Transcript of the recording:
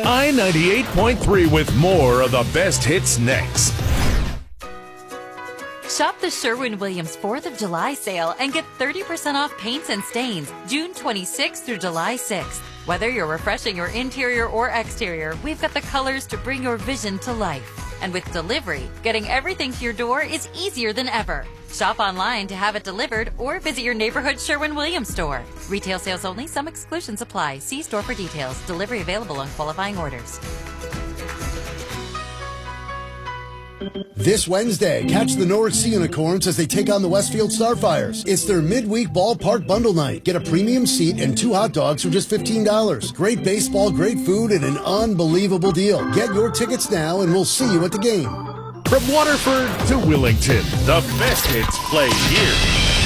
I-98.3 with more of the best hits next. Shop the Sherwin-Williams 4th of July sale and get 30% off paints and stains June 26th through July 6th. Whether you're refreshing your interior or exterior, we've got the colors to bring your vision to life. And with delivery, getting everything to your door is easier than ever. Shop online to have it delivered or visit your neighborhood Sherwin-Williams store. Retail sales only. Some exclusions apply. See store for details. Delivery available on qualifying orders. This Wednesday, catch the Norwich Sea Unicorns as they take on the Westfield Starfires. It's their midweek ballpark bundle night. Get a premium seat and 2 hot dogs for just $15. Great baseball, great food, and an unbelievable deal. Get your tickets now, and we'll see you at the game. From Waterford to Willington, the best hits play here.